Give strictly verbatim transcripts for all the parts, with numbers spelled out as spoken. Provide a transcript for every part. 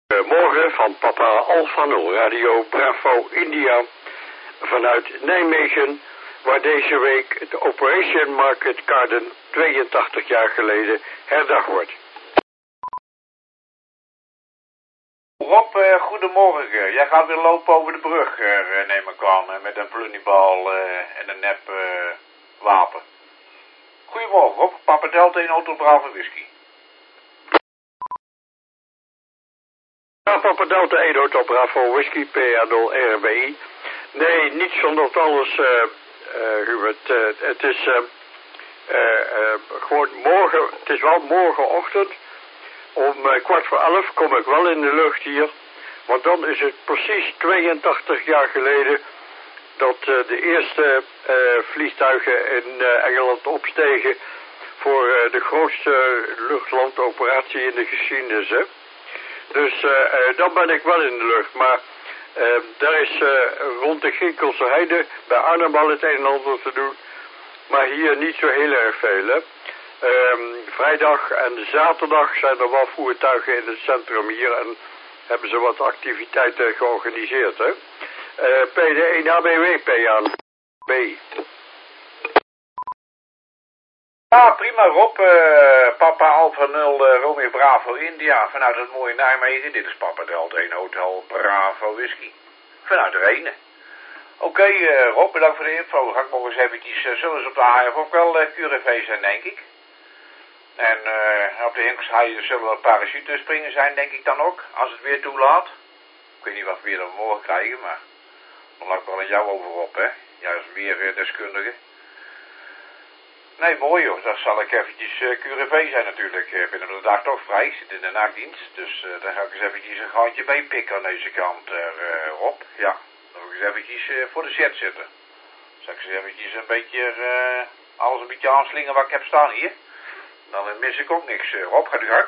Morgen van Papa Alpha Nul Radio Bravo India vanuit Nijmegen, waar deze week de Operation Market Garden tweeëntachtig jaar geleden herdacht wordt. Rob, uh, goedemorgen. Jij gaat weer lopen over de brug, uh, neem ik aan, uh, met een plunniebal uh, en een nep uh, wapen. Goedemorgen, Rob. Papa Delta in Auto Bravo Whisky. Papa Delta één Auto Bravo Whisky, P A nul R B I. Nee, niets van dat alles, uh, uh, Hubert. Uh, het is uh, uh, uh, gewoon morgen, het is wel morgenochtend. Om uh, kwart voor elf kom ik wel in de lucht hier. Want dan is het precies tweeëntachtig jaar geleden dat uh, de eerste uh, vliegtuigen in uh, Engeland opstegen voor uh, de grootste luchtlandoperatie in de geschiedenis. Hè? Dus uh, uh, dan ben ik wel in de lucht. Maar uh, daar is uh, rond de Ginkelse Heide bij Arnhem al het een en ander te doen. Maar hier niet zo heel erg veel. Hè? Um, vrijdag en zaterdag zijn er wel voertuigen in het centrum hier en hebben ze wat activiteiten georganiseerd. Hè? Uh, P D één A B W P aan B. Ja, prima Rob. Uh, Papa Alpha nul uh, Romeo Bravo India vanuit het mooie Nijmegen. Dit is Papa Delta één Hotel Bravo Whisky. Vanuit Renen. Oké okay, uh, Rob, bedankt voor de info. Dan ga ik nog eens eventjes, uh, zullen ze op de H F ook wel uh, Q R V zijn, denk ik. En uh, op de Hinkelshaaien zullen wel parachutespringen zijn, denk ik dan ook, als het weer toelaat. Ik weet niet wat we weer dan morgen krijgen, maar dan laat ik wel aan jou over op, hè. Jij als weerdeskundige. Nee, mooi joh, dan zal ik eventjes uh, Q R V zijn natuurlijk. Ik ben op de dag toch vrij, ik zit in de nachtdienst. Dus uh, dan ga ik eens eventjes een gaatje meepikken aan deze kant, uh, Rob. Ja, dan moet ik eens eventjes uh, voor de set zitten. Dan zal ik eens eventjes een beetje uh, alles een beetje aanslingen wat ik heb staan hier. Dan mis ik ook niks. Rob, gaat u gang.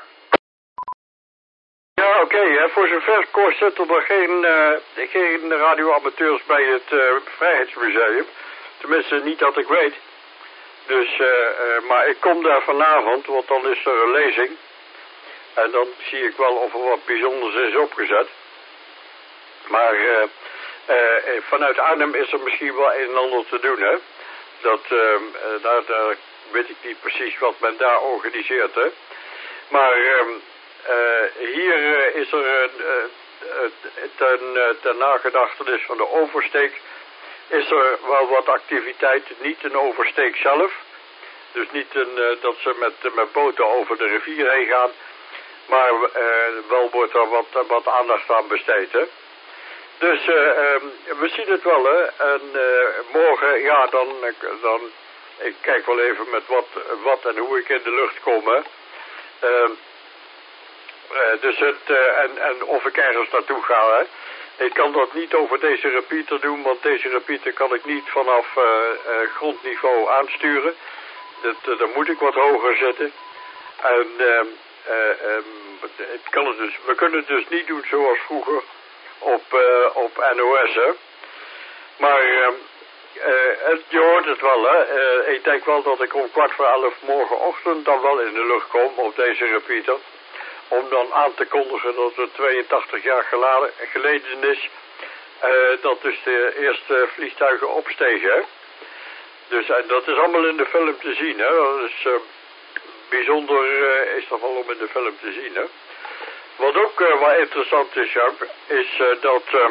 Ja, oké. Okay, voor zover kort zitten er geen, uh, geen radioamateurs bij het uh, Vrijheidsmuseum. Tenminste, niet dat ik weet. Dus, uh, uh, maar ik kom daar vanavond, want dan is er een lezing. En dan zie ik wel of er wat bijzonders is opgezet. Maar uh, uh, vanuit Arnhem is er misschien wel een en ander te doen, hè. Dat, uh, uh, daar... daar weet ik niet precies wat men daar organiseert, hè. Maar uh, uh, hier uh, is er uh, uh, ten, uh, ten nagedachtenis van de oversteek is er wel wat activiteit. Niet een oversteek zelf, dus niet een, uh, dat ze met, met boten over de rivier heen gaan, maar uh, wel wordt er wat, wat aandacht aan besteed, hè. Dus uh, uh, we zien het wel, hè. En uh, morgen, ja, dan... dan ik kijk wel even met wat, wat en hoe ik in de lucht kom. Hè. Uh, uh, dus het, uh, en, en of ik ergens naartoe ga. Hè. Ik kan dat niet over deze repeater doen, want deze repeater kan ik niet vanaf uh, uh, grondniveau aansturen. Dat, uh, dan moet ik wat hoger zitten. En uh, uh, um, het kan het dus, we kunnen het dus niet doen zoals vroeger op, uh, op N O S. Hè. Maar... Uh, Uh, het, je hoort het wel, hè. Uh, ik denk wel dat ik om kwart voor elf morgenochtend dan wel in de lucht kom op deze repeater. Om dan aan te kondigen dat het tweeëntachtig jaar geleden is. Uh, dat dus de eerste vliegtuigen opstegen, hè. Dus en dat is allemaal in de film te zien, hè. Dat is uh, bijzonder, uh, is dat wel om in de film te zien, hè. Wat ook uh, wel interessant is, Jaap, is uh, dat... Uh,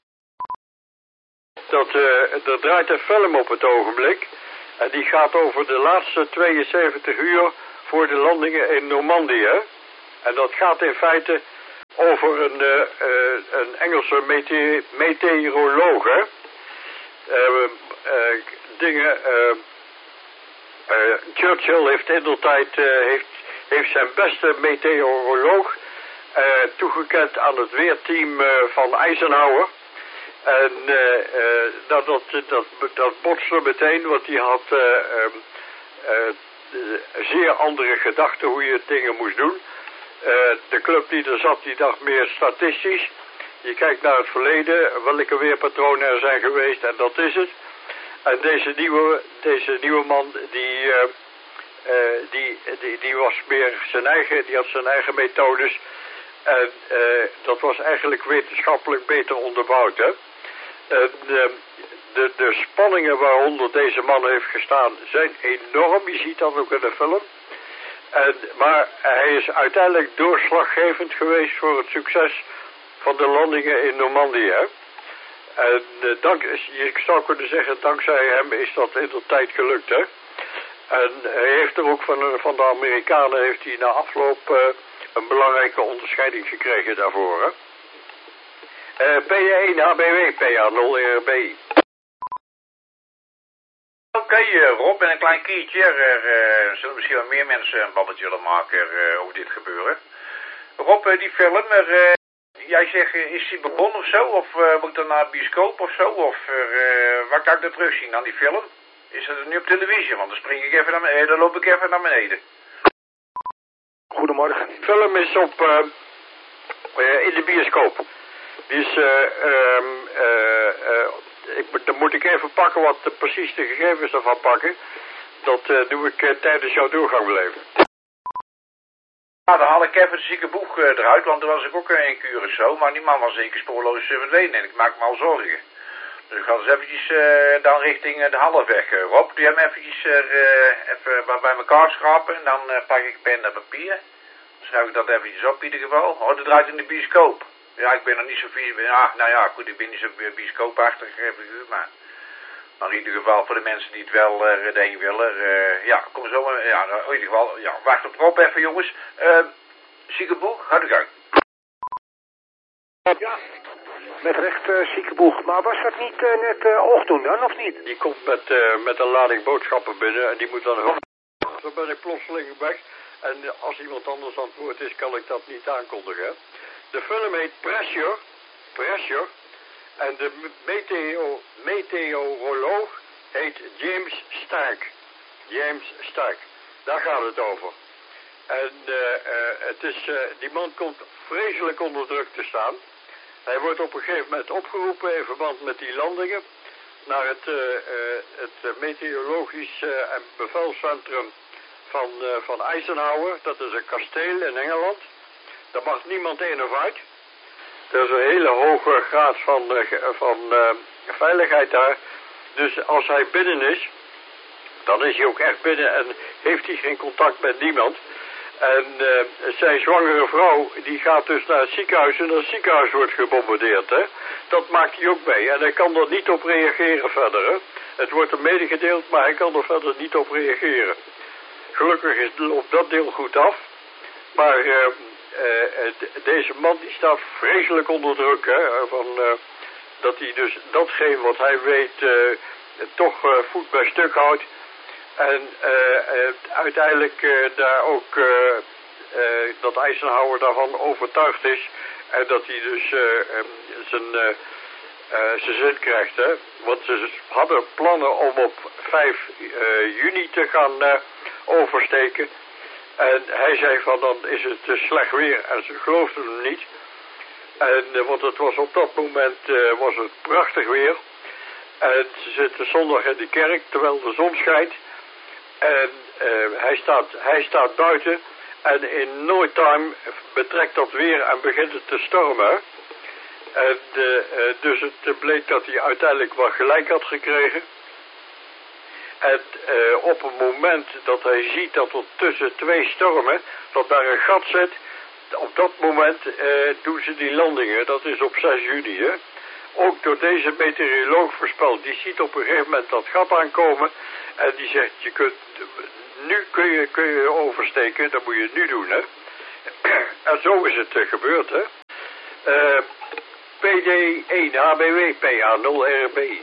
Dat, uh, er draait een film op het ogenblik. En die gaat over de laatste tweeënzeventig uur voor de landingen in Normandië. En dat gaat in feite over een, uh, uh, een Engelse mete meteoroloog. Hè? Uh, uh, dingen... Uh, uh, Churchill heeft in de tijd uh, heeft, heeft zijn beste meteoroloog uh, toegekend aan het weerteam uh, van Eisenhower. En uh, uh, dat, dat, dat, dat botste meteen, want die had uh, uh, uh, zeer andere gedachten hoe je dingen moest doen. Uh, de club die er zat, die dacht meer statistisch. Je kijkt naar het verleden, welke weerpatronen er zijn geweest en dat is het. En deze nieuwe, deze nieuwe man, die, uh, uh, die, die, die was meer zijn eigen, die had zijn eigen methodes. En uh, dat was eigenlijk wetenschappelijk beter onderbouwd, hè. En, uh, de, de spanningen waaronder deze man heeft gestaan zijn enorm. Je ziet dat ook in de film. En, maar hij is uiteindelijk doorslaggevend geweest voor het succes van de landingen in Normandië. Hè? En uh, dank, je zou kunnen zeggen, dankzij hem is dat in de tijd gelukt. Hè? En hij heeft er ook van, van de Amerikanen heeft hij na afloop uh, een belangrijke onderscheiding gekregen daarvoor. Hè? Uh, P één H B W, P A nul R B I. Oké, okay, uh, Rob, en een klein keertje. Er uh, zullen misschien wel meer mensen een babbeltje willen maken uh, over dit gebeuren. Rob, uh, die film, er, uh, jij zegt, uh, is die begonnen of zo? Of uh, moet ik dan naar de bioscoop of zo? Of uh, waar kan ik dat terugzien aan die film? Is dat nu op televisie? Want dan spring ik even naar beneden, dan loop ik even naar beneden. Goedemorgen. De film is op, uh, uh, in de bioscoop. Die is, uh, um, uh, uh, ik, dan moet ik even pakken wat de, precies de gegevens ervan pakken. Dat uh, doe ik uh, tijdens jouw doorgang beleven. Ja, dan haal ik even het zieke boeg uh, eruit, want toen was ik ook uh, in Curaçao, maar die man was zeker spoorloos uh, verdwenen en ik maak me al zorgen. Dus ik ga dus eventjes uh, dan richting uh, de halfweg. Uh, Rob, doe hem eventjes uh, even bij elkaar schrapen en dan uh, pak ik pen en papier. Dan schrijf ik dat eventjes op in ieder geval. Oh, dat draait in de bioscoop. Ja, ik ben nog niet zo vies. Ah, nou ja, goed, ik ben niet zo bioscoopachtig, maar... Maar in ieder geval voor de mensen die het wel uh, erheen willen. Uh, ja, kom zo maar. Ja, in ieder geval, ja, wacht op Rob even, jongens. Uh, Ziekenboeg, ga de gang. Ja, met recht uh, Ziekenboeg. Maar was dat niet uh, net uh, ochtend dan, of niet? Die komt met, uh, met een lading boodschappen binnen en die moet dan... Zo ben ik plotseling weg. En als iemand anders aan het woord is, kan ik dat niet aankondigen. De film heet Pressure. Pressure. En de meteo, meteoroloog heet James Stark. James Stark. Daar gaat het over. En uh, uh, het is, uh, die man komt vreselijk onder druk te staan. Hij wordt op een gegeven moment opgeroepen in verband met die landingen naar het, uh, uh, het meteorologisch uh, en bevelcentrum van, uh, van Eisenhower. Dat is een kasteel in Engeland. Daar mag niemand in of uit. Er is een hele hoge graad van, uh, van uh, veiligheid daar. Dus als hij binnen is, dan is hij ook echt binnen en heeft hij geen contact met niemand. En uh, zijn zwangere vrouw, die gaat dus naar het ziekenhuis en dat ziekenhuis wordt gebombardeerd. Hè? Dat maakt hij ook mee en hij kan er niet op reageren verder. Hè? Het wordt hem medegedeeld, maar hij kan er verder niet op reageren. Gelukkig is, loopt dat deel goed af. Maar... Uh, Uh, deze man die staat vreselijk onder druk, hè, van, uh, dat hij dus datgene wat hij weet uh, toch uh, voet bij stuk houdt. En uh, uh, uiteindelijk uh, daar ook uh, uh, dat Eisenhower daarvan overtuigd is. En dat hij dus uh, um, zijn, uh, uh, zijn zin krijgt. Hè. Want ze hadden plannen om op vijf juni te gaan uh, oversteken. En hij zei van dan is het uh, slecht weer en ze geloofden hem niet. En, uh, want het was op dat moment uh, was het prachtig weer. En ze zitten zondag in de kerk terwijl de zon schijnt. En uh, hij, staat, hij staat buiten en in no time betrekt dat weer en begint het te stormen. En uh, uh, dus het bleek dat hij uiteindelijk wel gelijk had gekregen. En uh, op het moment dat hij ziet dat er tussen twee stormen, dat daar een gat zit, op dat moment uh, doen ze die landingen. Dat is op zes juni. Hè? Ook door deze meteoroloog voorspeld. Die ziet op een gegeven moment dat gat aankomen. En die zegt, je kunt, nu kun je, kun je oversteken, dat moet je nu doen. Hè? En zo is het uh, gebeurd. Hè? Uh, P D één H B W, P A nul R B I.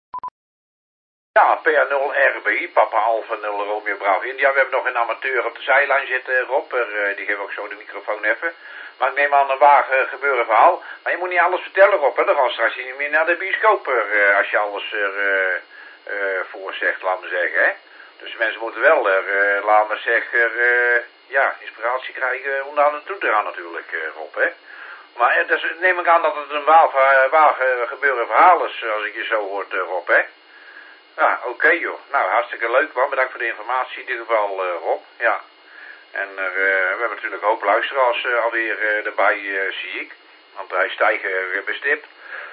Ja, P A nul R B I, Papa Alpha nul Romeo Bravo India. We hebben nog een amateur op de zijlijn zitten, Rob. Er, die geven ook zo de microfoon even. Maar ik neem aan een waar uh, gebeuren verhaal. Maar je moet niet alles vertellen, Rob. Hè? Dan gaan we straks niet meer naar de bioscoop uh, als je alles er uh, uh, voor zegt, laat me zeggen. Hè? Dus mensen moeten wel er, uh, laat me zeggen, uh, ja, inspiratie krijgen om daar naartoe te gaan natuurlijk, uh, Rob. Hè? Maar uh, dus neem ik aan dat het een waar, waar uh, gebeuren verhaal is, als ik je zo hoort, uh, Rob, hè? Ja, oké okay, joh. Nou, hartstikke leuk man. Bedankt voor de informatie in ieder geval, uh, Rob. Ja. En er, uh, we hebben natuurlijk een hoop luisteraars uh, alweer uh, erbij, uh, zie ik. Want hij is stijger bestipt.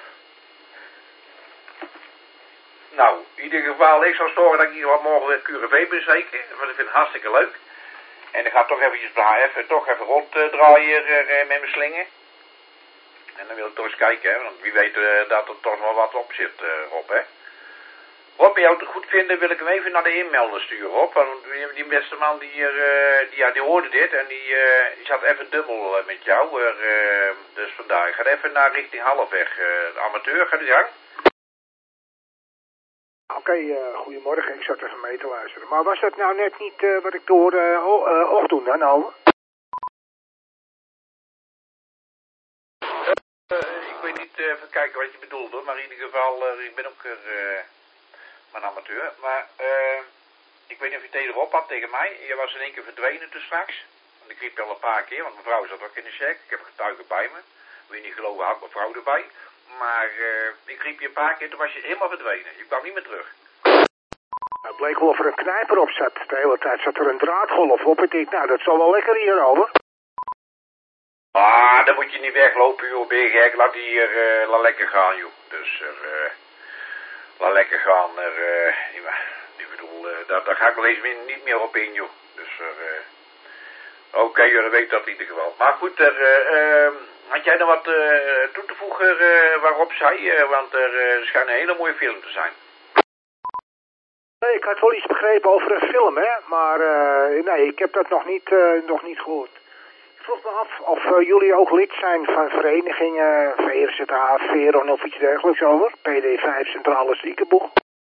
Nou, in ieder geval, ik zal zorgen dat ik hier wat morgen weer Q R V ben zeker. Want ik vind het hartstikke leuk. En ik ga toch eventjes even, toch even ronddraaien uh, uh, met mijn slingen. En dan wil ik toch eens kijken, hè, want wie weet uh, dat er toch wel wat op zit, uh, Rob, hè. Rob, bij jou te goed vinden wil ik hem even naar de inmelder sturen, Rob. Want die beste man, die, hier, uh, die, ja, die hoorde dit en die, uh, die zat even dubbel uh, met jou. Uh, dus vandaar, ik ga even naar richting Halfweg. Uh, de amateur, gaat die gang? Oké, okay, uh, goedemorgen. Ik zat even mee te luisteren. Maar was dat nou net niet uh, wat ik door uh, uh, Och doen dan, over? Uh, ik weet niet, uh, even kijken wat je bedoelt hoor, maar in ieder geval, uh, ik ben ook uh, een amateur. Maar uh, ik weet niet of je tegen Rob had, tegen mij. Je was in één keer verdwenen dus straks. Want ik riep je al een paar keer, want mijn vrouw zat ook in de check. Ik heb getuigen bij me. Wil je niet geloven, had mijn vrouw erbij. Maar uh, ik riep je een paar keer, toen was je helemaal verdwenen. Je kwam niet meer terug. Het bleek wel of er een knijper op zat. De hele tijd zat er een draadgolf op. Ik denk, nou, dat zal wel lekker hierover. Ah, dan moet je niet weglopen, joh. Ben je gek? Laat die hier, uh, laat lekker gaan, joh. Dus, uh, laat lekker gaan. Er, uh, ik bedoel, uh, daar, daar ga ik wel eens niet meer op in, joh. Dus, uh, oké, okay, dan weet ik dat in ieder geval. Maar goed, er, uh, uh, had jij nog wat uh, toe te voegen uh, waarop zei? Uh, want er uh, schijnt een hele mooie film te zijn. Nee, ik had wel iets begrepen over een film, hè. Maar, uh, nee, ik heb dat nog niet, uh, nog niet gehoord. Ik vroeg me af of uh, jullie ook lid zijn van verenigingen, V R Z A, Veron of iets dergelijks over. P D vijf Centrale Ziekenboeg.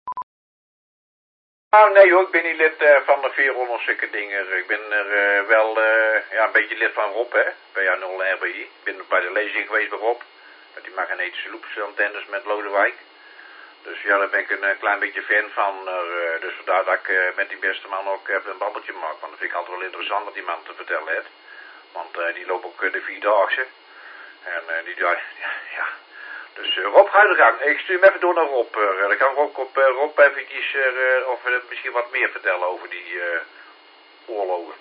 Nou, nee hoor, ik ben niet lid uh, van de Veron of zulke dingen. Ik ben er uh, wel uh, ja, een beetje lid van Rob, hè. P A nul R B I. Ik ben bij de lezing geweest bij Rob. Met die magnetische loopsantennes met Lodewijk. Dus ja, daar ben ik een, een klein beetje fan van. Uh, dus vandaar dat ik uh, met die beste man ook even een babbeltje maak. Want dat vind ik altijd wel interessant wat die man te vertellen heeft. Want uh, die loopt ook uh, de Vierdaagse. En uh, die, ja, ja. Dus uh, Rob, ga je gang. Ik stuur hem even door naar Rob. Uh, dan kan ik ook op uh, Rob eventjes, uh, of uh, misschien wat meer vertellen over die uh, oorlogen.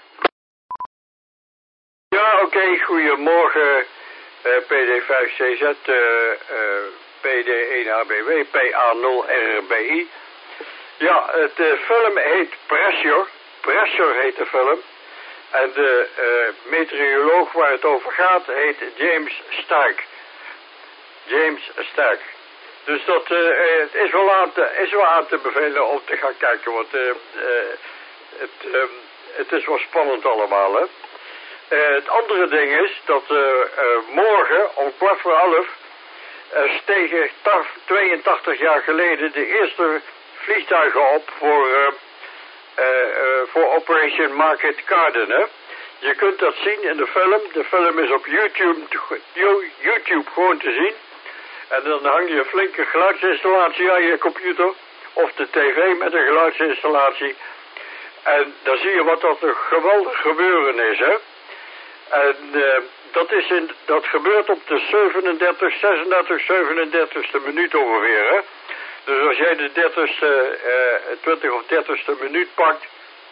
Ja, oké. Okay. Goedemorgen. Uh, P D vijf C Z, uh, uh, P D één H B W, P A nul R B I. Ja, het uh, film heet Pressure. Pressure heet de film. En de uh, meteoroloog waar het over gaat heet James Stark. James Stark. Dus dat uh, het is wel, aan te, is wel aan te bevelen om te gaan kijken. Want uh, uh, het, um, het is wel spannend allemaal, hè. Uh, het andere ding is dat uh, uh, morgen om kwart voor elf uh, stegen tweeëntachtig jaar geleden de eerste vliegtuigen op voor, uh, uh, uh, voor Operation Market Garden. Hè? Je kunt dat zien in de film. De film is op YouTube, YouTube gewoon te zien. En dan hang je een flinke geluidsinstallatie aan je computer of de tv met een geluidsinstallatie. En dan zie je wat dat een geweldig gebeuren is, hè. En uh, dat, is in, dat gebeurt op de zevenendertig, zesendertig, zevenendertigste minuut ongeveer, hè. Dus als jij de dertigste, uh, twintig of dertigste minuut pakt,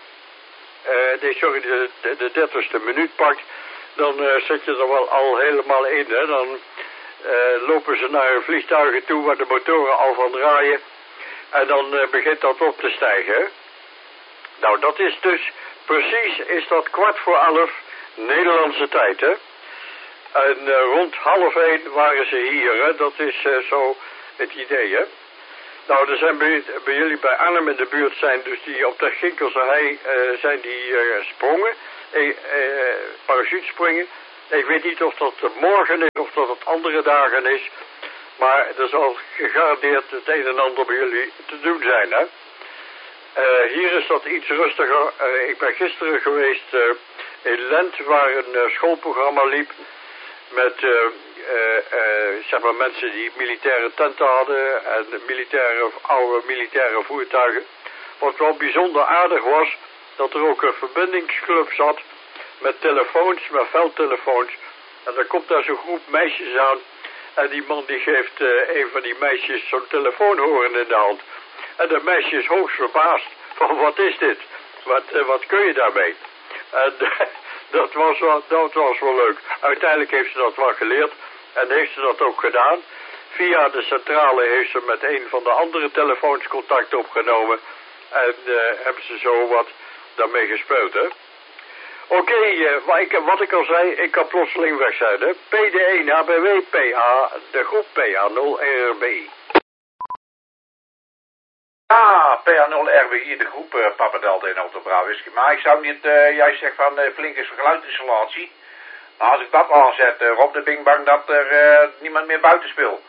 uh, nee, sorry, de, de, de dertigste minuut pakt, dan uh, zet je er wel al helemaal in, hè. Dan uh, lopen ze naar hun vliegtuigen toe waar de motoren al van draaien. En dan uh, begint dat op te stijgen, hè. Nou, dat is dus, precies is dat kwart voor elf Nederlandse tijd, hè. En uh, rond half één waren ze hier, hè. Dat is uh, zo het idee, hè. Nou, er zijn bij, bij jullie bij Arnhem in de buurt zijn dus die op de Ginkelse hei uh, zijn die uh, sprongen, uh, uh, parachutespringen. Ik weet niet of dat morgen is of dat het andere dagen is, maar er zal gegarandeerd het een en ander bij jullie te doen zijn, hè. Uh, hier is dat iets rustiger. Uh, ik ben gisteren geweest uh, in Lent waar een uh, schoolprogramma liep met uh, uh, uh, zeg maar mensen die militaire tenten hadden en militaire, oude militaire voertuigen. Wat wel bijzonder aardig was, dat er ook een verbindingsclub zat met telefoons, met veldtelefoons. En dan komt daar zo'n groep meisjes aan en die man die geeft uh, een van die meisjes zo'n telefoonhoorn in de hand. En de meisje is hoogst verbaasd van wat is dit? Wat, uh, wat kun je daarmee? En dat was, wel, dat was wel leuk. Uiteindelijk heeft ze dat wel geleerd. En heeft ze dat ook gedaan. Via de centrale heeft ze met een van de andere telefoons contact opgenomen. En uh, hebben ze zo wat daarmee gespeeld, hè. Oké, okay, uh, wat, wat ik al zei, ik kan plotseling weg zijn, hè. P D één H B W P A, de groep P A nul R B I. Ja, P A nul R B I, de groep uh, Papa Delta en Auto Bravo Whisky. Maar ik zou niet, uh, jij zegt van uh, flink is geluidsinstallatie. Nou, als ik dat aanzet, uh, Rob de Bing Bang, dat er uh, niemand meer buiten speelt.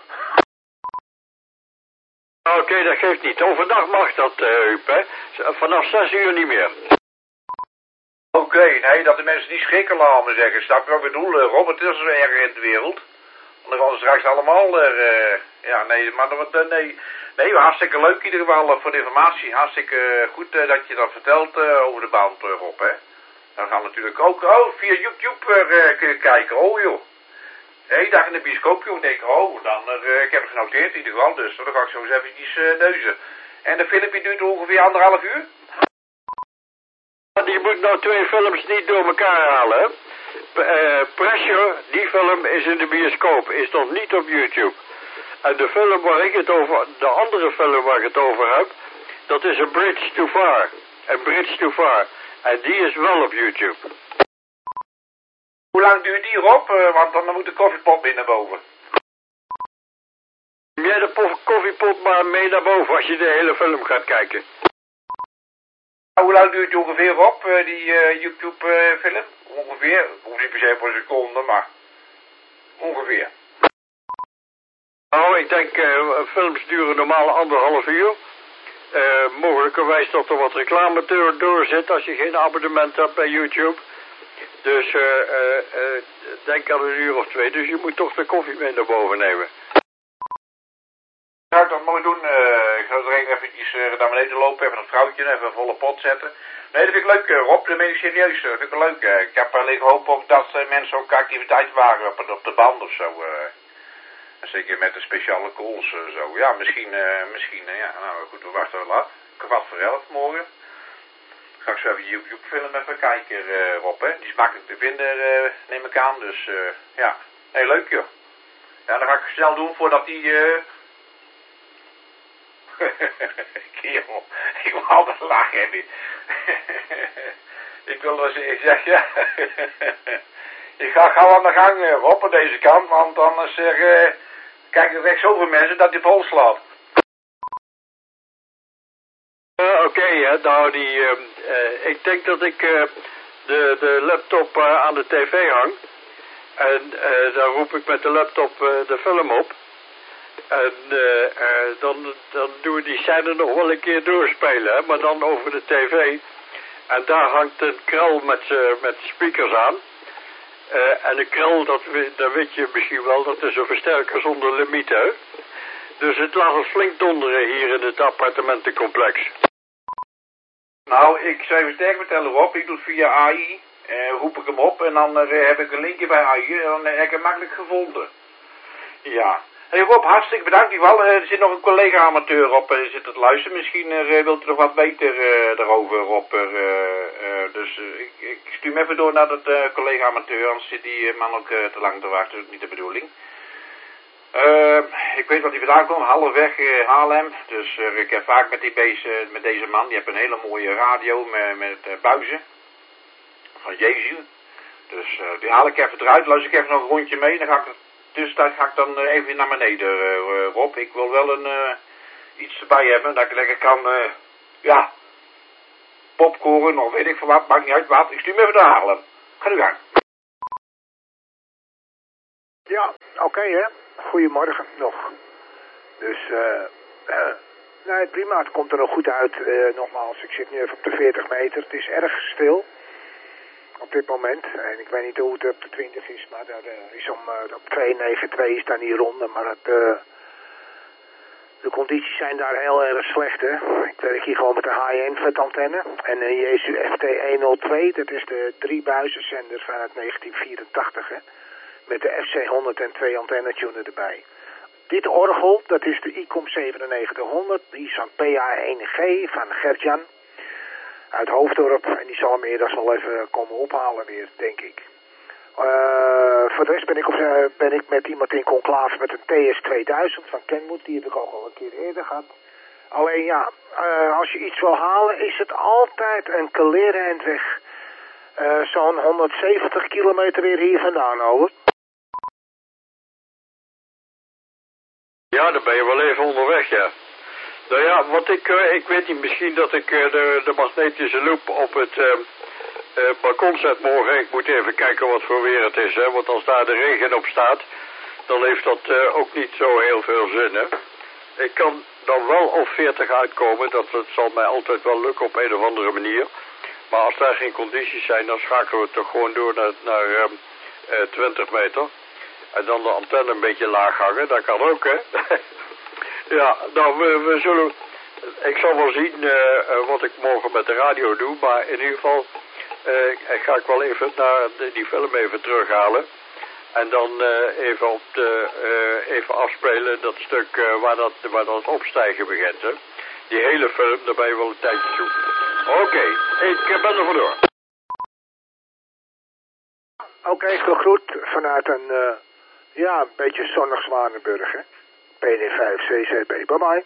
Oké, okay, dat geeft niet. Overdag mag dat, uh, Huub, hè. Vanaf zes uur niet meer. Oké, okay, nee, dat de mensen niet schrikken, laten we zeggen. Snap je wat ik bedoel? Uh, Robert is er erger in de wereld. Want dan gaan ze straks allemaal er, uh, ja, nee, maar dat, uh, nee, nee, hartstikke leuk in ieder geval uh, voor de informatie. Hartstikke uh, goed uh, dat je dat vertelt uh, over de baan terug op, hè. Dan gaan we natuurlijk ook, oh, via YouTube uh, kun je kijken, oh joh. Hé, dag in de bioscoop, joh. Ik denk, oh, dan, uh, ik heb het genoteerd in ieder geval, dus dan ga ik zo eens eventjes uh, neuzen. En de filmpje duurt ongeveer anderhalf uur? Je moet nou twee films niet door elkaar halen, hè. Uh, Pressure, die film is in de bioscoop, is nog niet op YouTube. En de film waar ik het over, de andere film waar ik het over heb, dat is A Bridge Too Far. A Bridge Too Far. En die is wel op YouTube. Hoe lang duurt die op? Uh, want dan moet de koffiepot weer naar boven. Neem jij de koffiepot maar mee naar boven als je de hele film gaat kijken. Hoe lang duurt die ongeveer op, uh, die uh, YouTube uh, film? Ongeveer, hoeft niet per se per seconde, maar ongeveer. Nou, ik denk, uh, films duren normaal anderhalf uur. Uh, mogelijkerwijs dat er wat reclame door, door zit als je geen abonnement hebt bij YouTube. Dus uh, uh, uh, denk aan een uur of twee, dus je moet toch de koffie mee naar boven nemen. Zou ik dat mooi doen? Uh, ik ga er eventjes uh, naar beneden lopen, even een vrouwtje, even een volle pot zetten. Nee, dat vind ik leuk, uh, Rob, dat meen ik serieus, dat vind ik wel leuk. Uh, ik heb alleen gehoopt ook dat uh, mensen ook activiteit waren op, op de band of zo. Uh. Zeker met de speciale calls uh, zo. Ja, misschien, uh, misschien, uh, ja, nou goed, we wachten wel af. Kwart voor elf morgen. Ga ik zo even YouTube film even kijken, uh, Rob, hè. Die is makkelijk te vinden, uh, neem ik aan, dus uh, ja, heel leuk, joh. Ja, dan ga ik snel doen voordat die... Uh... Kerel, ik wil altijd lachen, hè. Ik wil dus eens zeggen, ja. Ik ga gauw aan de gang, uh, Rob, aan deze kant, want anders zeg... Uh, kijk, er echt zoveel mensen dat die vol slaat. Uh, Oké, okay, nou, die, uh, uh, ik denk dat ik uh, de, de laptop uh, aan de tv hang. En uh, dan roep ik met de laptop uh, de film op. En uh, uh, dan, dan doen we die scène nog wel een keer doorspelen, hè, maar dan over de tv. En daar hangt een krel met, uh, met speakers aan. Uh, en de krel, dat, dat weet je misschien wel, dat is een versterker zonder limiet, hè. Dus het laat ons flink donderen hier in het appartementencomplex. Nou, ik zou even sterk vertellen, Rob, ik doe het via A I, uh, roep ik hem op en dan uh, heb ik een linkje bij A I en dan uh, heb ik hem makkelijk gevonden. Ja. Hé hey Rob, hartstikke bedankt. Uh, er zit nog een collega-amateur op, uh, zit te luisteren. Misschien uh, wilt u nog wat beter uh, daarover, Rob. Uh, uh, dus uh, ik, ik stuur hem even door naar dat uh, collega-amateur, anders zit die man ook uh, te lang te wachten. Dat is niet de bedoeling. Uh, ik weet wat hij vandaan komt, halfweg uh, Haarlem. Dus uh, ik heb vaak met, die beest, uh, met deze man, die heeft een hele mooie radio met, met uh, buizen. Van Jezus. Dus uh, die haal ik even eruit, luister ik even nog een rondje mee. Dan ga ik, tussentijd ga ik dan uh, even naar beneden, uh, Rob. Ik wil wel een, uh, iets erbij hebben, dat ik lekker kan, uh, ja, popcorn of weet ik veel wat, maakt niet uit wat. Ik stuur hem even naar Haarlem. Ga nu gang. Ja, oké okay, hè. Goedemorgen nog. Dus, eh, uh, nee, prima, het komt er nog goed uit. Uh, nogmaals, ik zit nu even op de veertig meter. Het is erg stil op dit moment. En ik weet niet hoe het op de twintig is, maar daar uh, is om, uh, op twee negen twee is daar niet ronde. Maar het, uh, de condities zijn daar heel erg slecht, hè. Ik werk hier gewoon met de high-end vetantenne. En een Jesu F T honderdtwee, dat is de driebuizenzender vanuit negentien vierentachtig, hè. Met de F C honderdtwee antenne-tuner erbij. Dit orgel, dat is de I C O M zevenennegentig honderd. Die is van P A één G van Gertjan. uit Hoofddorp. En die zal hem eerder wel even komen ophalen weer, denk ik. Uh, voor de rest ben ik, op, uh, ben ik met iemand in conclave met een T S tweeduizend van Kenwood. Die heb ik ook al een keer eerder gehad. Alleen ja, uh, als je iets wil halen is het altijd een kaleren endweg. Uh, Zo'n honderdzeventig kilometer weer hier vandaan, over. Ja, dan ben je wel even onderweg, ja. Nou ja, wat ik, uh, ik weet niet, misschien dat ik uh, de, de magnetische loop op het uh, uh, balkon zet morgen. Ik moet even kijken wat voor weer het is, hè. Want als daar de regen op staat, dan heeft dat uh, ook niet zo heel veel zin, hè. Ik kan dan wel op veertig uitkomen, dat, dat zal mij altijd wel lukken op een of andere manier. Maar als daar geen condities zijn, dan schakelen we toch gewoon door naar, naar uh, uh, twintig meter. En dan de antenne een beetje laag hangen, dat kan ook, hè. Ja, nou, we, we zullen... Ik zal wel zien uh, uh, wat ik morgen met de radio doe, maar in ieder geval uh, ga ik wel even naar de, die film even terughalen. En dan uh, even, op de, uh, even afspelen dat stuk uh, waar, dat, waar dat opstijgen begint, hè. Die hele film, daar ben je wel een tijdje zoeken. Oké, okay, ik uh, ben er vandoor. Oké, okay, veel groet vanuit een, uh, ja, een beetje zonnig Zwanenburg, hè. P D vijf C C B, bye bye.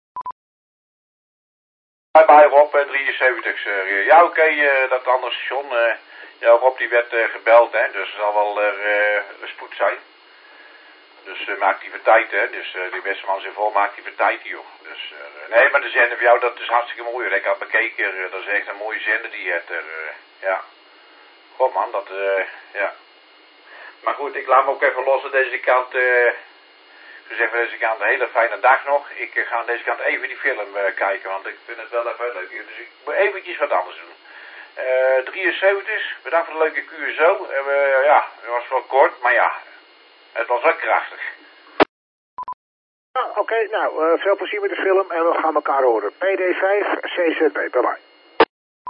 Bye bye Rob, drieënzeventig. Uh, ja oké, okay, uh, dat andere station, uh, ja Rob die werd uh, gebeld, hè, dus er zal wel uh, spoed zijn. Dus uh, maak die voor tijd, hè, dus uh, die beste man zijn vol, maakt die voor tijd, joh. Dus, uh, nee, maar de zender voor jou, dat is hartstikke mooi, ik had bekeken, uh, dat is echt een mooie zender die je hebt er, uh, ja. God man, dat, uh, ja. Maar goed, ik laat me ook even los aan deze kant, uh, dus even deze kant een hele fijne dag nog. Ik uh, ga aan deze kant even die film uh, kijken, want ik vind het wel even leuk. Dus ik moet eventjes wat anders doen. Uh, drieënzeventig, bedankt voor de leuke Q S O. Uh, uh, ja, het was wel kort, maar ja, het was wel krachtig. Ah, Oké, okay, nou, uh, veel plezier met de film en we gaan elkaar horen. P D vijf C Z B, bye bye.